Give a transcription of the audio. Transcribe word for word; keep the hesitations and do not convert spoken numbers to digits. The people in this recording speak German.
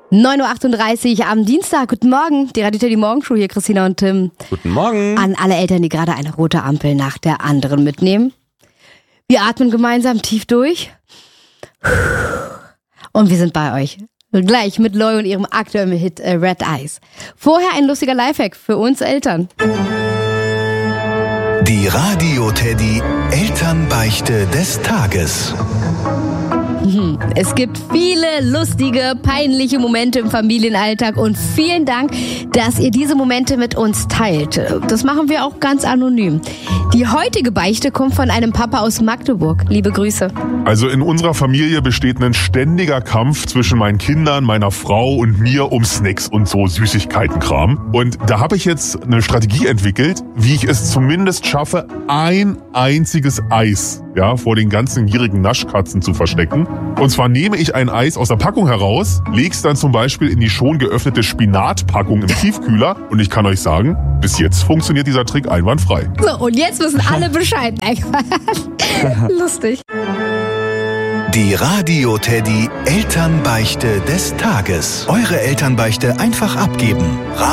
neun Uhr achtunddreißig am Dienstag. Guten Morgen, die Radio Teddy Morgenshow hier, Christina und Tim. Guten Morgen. An alle Eltern, die gerade eine rote Ampel nach der anderen mitnehmen. Wir atmen gemeinsam tief durch. Und wir sind bei euch. Gleich mit Loi und ihrem aktuellen Hit äh, Red Eyes. Vorher ein lustiger Lifehack für uns Eltern. Die Radio Teddy Elternbeichte des Tages. Es gibt viele lustige, peinliche Momente im Familienalltag und vielen Dank, dass ihr diese Momente mit uns teilt. Das machen wir auch ganz anonym. Die heutige Beichte kommt von einem Papa aus Magdeburg. Liebe Grüße. Also in unserer Familie besteht ein ständiger Kampf zwischen meinen Kindern, meiner Frau und mir um Snacks und so Süßigkeitenkram. Und da habe ich jetzt eine Strategie entwickelt, wie ich es zumindest schaffe, ein einziges Eis ja, vor den ganzen gierigen Naschkatzen zu verstecken. Und zwar nehme ich ein Eis aus der Packung heraus, lege es dann zum Beispiel in die schon geöffnete Spinatpackung im Tiefkühler und ich kann euch sagen, bis jetzt funktioniert dieser Trick einwandfrei. So, und jetzt wissen alle Bescheid. Lustig. Die Radio Teddy Elternbeichte des Tages. Eure Elternbeichte einfach abgeben.